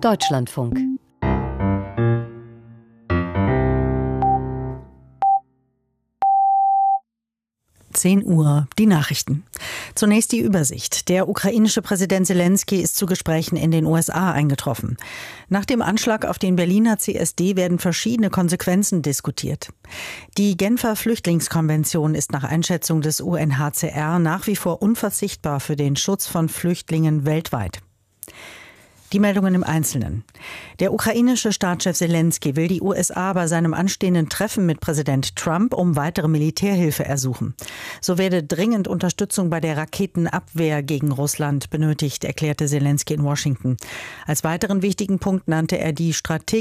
Deutschlandfunk. Uhr, die Nachrichten. Zunächst die Übersicht. Der ukrainische Präsident Selenskyj ist zu Gesprächen in den USA eingetroffen. Nach dem Anschlag auf den Berliner CSD werden verschiedene Konsequenzen diskutiert. Die Genfer Flüchtlingskonvention ist nach Einschätzung des UNHCR nach wie vor unverzichtbar für den Schutz von Flüchtlingen weltweit. Die Meldungen im Einzelnen. Der ukrainische Staatschef Selenskyj will die USA bei seinem anstehenden Treffen mit Präsident Trump um weitere Militärhilfe ersuchen. So werde dringend Unterstützung bei der Raketenabwehr gegen Russland benötigt, erklärte Selenskyj in Washington. Als weiteren wichtigen Punkt nannte er die strategische